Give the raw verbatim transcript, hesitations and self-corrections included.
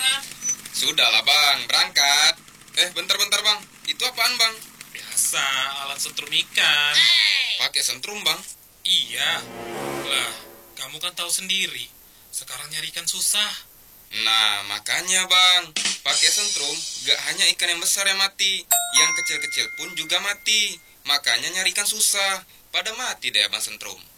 sana. Sudahlah bang, berangkat. Eh bentar-bentar bang, itu apaan bang? Biasa, alat setrum ikan. Pakai sentrum bang? Iya. Lah, kamu kan tahu sendiri. Sekarang nyari ikan susah. Nah makanya bang, pakai sentrum gak hanya ikan yang besar yang mati, yang kecil-kecil pun juga mati. Makanya nyari ikan susah, pada mati deh abang sentrum.